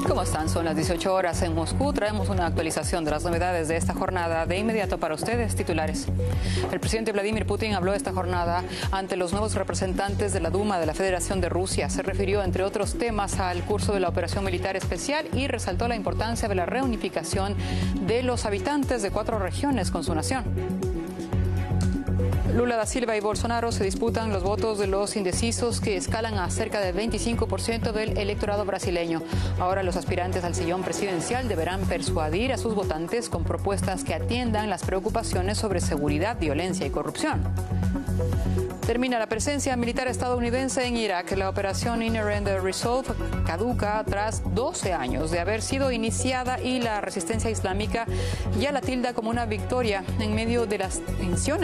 ¿Cómo están? Son las 18 horas en Moscú. Traemos una actualización de las novedades de esta jornada. De inmediato para ustedes, titulares. El presidente Vladimir Putin habló esta jornada ante los nuevos representantes de la Duma de la Federación de Rusia. Se refirió, entre otros temas, al curso de la operación militar especial y resaltó la importancia de la reunificación de los habitantes de 4 regiones con su nación. Lula da Silva y Bolsonaro se disputan los votos de los indecisos, que escalan a cerca del 25% del electorado brasileño. Ahora los aspirantes al sillón presidencial deberán persuadir a sus votantes con propuestas que atiendan las preocupaciones sobre seguridad, violencia y corrupción. Termina la presencia militar estadounidense en Irak. La operación Inherent Resolve caduca tras 12 años de haber sido iniciada y la resistencia islámica ya la tilda como una victoria en medio de las tensiones